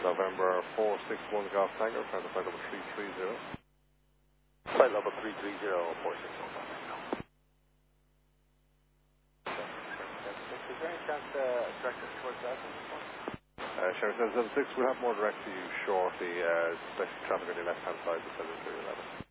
November 461 Golf Tango, flight number 330. Flight level 330, 461 Golf Tango. Is there any chance to direct us towards us at this point? Sherry 776, we'll have more direct to you shortly, especially traffic on your left-hand side of 711.